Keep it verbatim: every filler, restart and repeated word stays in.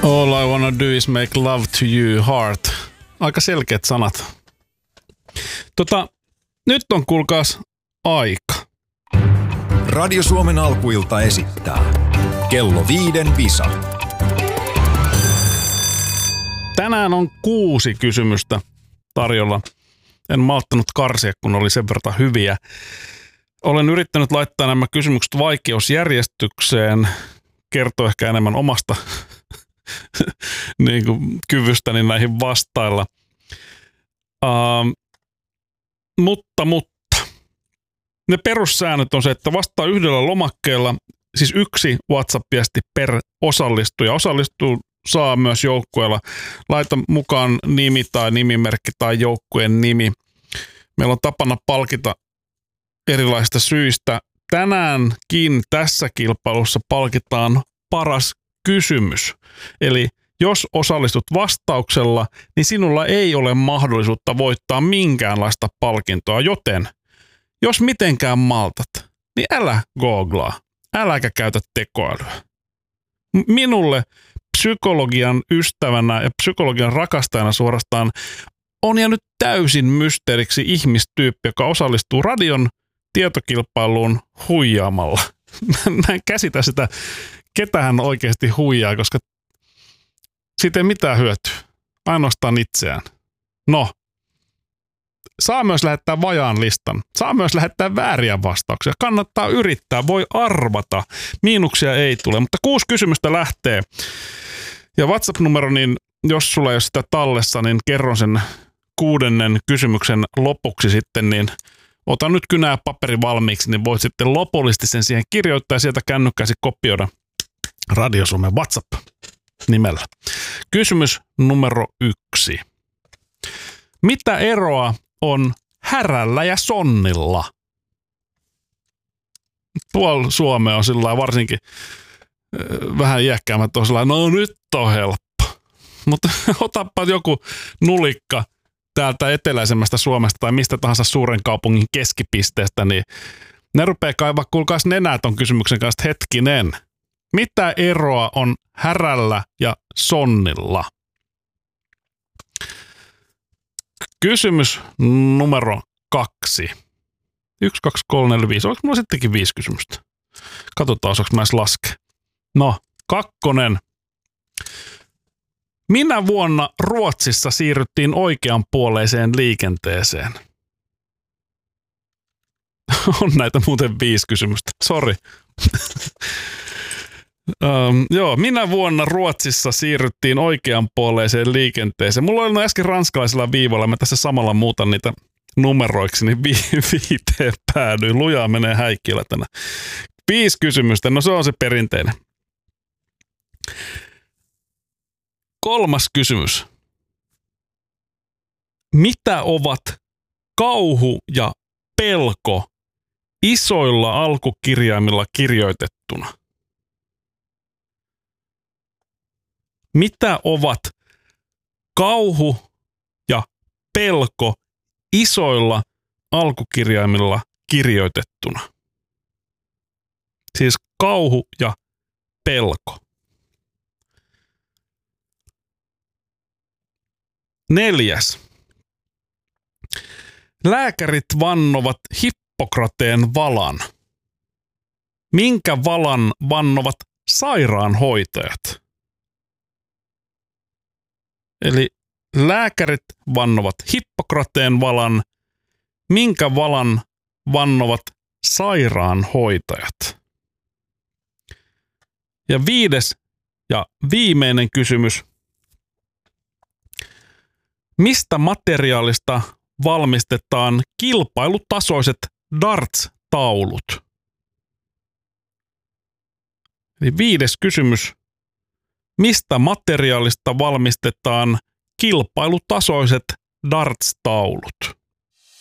All I wanna do is make love to you, heart. Aika selkeät sanat. Tota, nyt on kuulkaas aika. Radio Suomen alkuilta esittää Kello viiden visa. Tänään on kuusi kysymystä tarjolla. En malttanut karsia, kun oli sen verran hyviä. Olen yrittänyt laittaa nämä kysymykset vaikeusjärjestykseen. Kertoo ehkä enemmän omasta niin kuin kyvystäni näihin vastailla. Uh, mutta, mutta. Ne perussäännöt on se, että vastaa yhdellä lomakkeella, siis yksi WhatsApp-viesti per osallistuja. Osallistuu saa myös joukkueella. Laita mukaan nimi tai nimimerkki tai joukkueen nimi. Meillä on tapana palkita erilaisista syistä. Tänäänkin tässä kilpailussa palkitaan paras kysymys. Eli jos osallistut vastauksella, niin sinulla ei ole mahdollisuutta voittaa minkäänlaista palkintoa, joten jos mitenkään maltat, niin älä googlaa, äläkä käytä tekoälyä. Minulle psykologian ystävänä ja psykologian rakastajana suorastaan on jäänyt täysin mysteeriksi ihmistyyppi, joka osallistuu radion tietokilpailuun huijaamalla. Mä en käsitä sitä, ketä hän oikeasti huijaa, koska siitä ei mitään hyötyä. Ainoastaan itseään. No, saa myös lähettää vajaan listan. Saa myös lähettää vääriä vastauksia. Kannattaa yrittää, voi arvata. Miinuksia ei tule, mutta kuusi kysymystä lähtee. Ja WhatsApp-numero, niin jos sulla ei ole sitä tallessa, niin kerron sen kuudennen kysymyksen lopuksi sitten, niin ota nyt kynää paperi valmiiksi, niin voit sitten lopullisesti sen siihen kirjoittaa ja sieltä kännykkäsi kopioida Radio Suomen WhatsApp-nimellä. Kysymys numero yksi. Mitä eroa on härällä ja sonnilla? Tuolla Suomea on sillä varsinkin äh, vähän iäkkäämät on sillä no nyt on helppo. Mutta otapa joku nulikka täältä eteläisemmästä Suomesta tai mistä tahansa suuren kaupungin keskipisteestä, niin ne rupeaa kaivaa, kuulkaas nenää ton kysymyksen kanssa, hetkinen. Mitä eroa on härällä ja sonnilla? Kysymys numero kaksi. Yksi, kaksi, kolme, neljä, viisi. Oliko mulla sittenkin viisi kysymystä? Katsotaan, osaanko mä edes laskea. No, kakkonen. Minä vuonna Ruotsissa siirryttiin oikeanpuoleiseen liikenteeseen? On näitä muuten viisi kysymystä. Sori. Um, joo, minä vuonna Ruotsissa siirryttiin oikeanpuoleiseen liikenteeseen. Mulla oli no äsken ranskalaisella viivalla, mä tässä samalla muutan niitä numeroiksi, niin vi- viiteen päädyin. Lujaa menee häikkiöllä tänä. Viisi kysymystä, no se on se perinteinen. Kolmas kysymys. Mitä ovat kauhu ja pelko isoilla alkukirjaimilla kirjoitettuna? Mitä ovat kauhu ja pelko isoilla alkukirjaimilla kirjoitettuna? Siis kauhu ja pelko. Neljäs. Lääkärit vannovat Hippokrateen valan. Minkä valan vannovat sairaanhoitajat? Eli lääkärit vannovat Hippokrateen valan, minkä valan vannovat sairaanhoitajat? Ja viides ja viimeinen kysymys. Mistä materiaalista valmistetaan kilpailutasoiset darts-taulut? Eli viides kysymys. Mistä materiaalista valmistetaan kilpailutasoiset darts-taulut?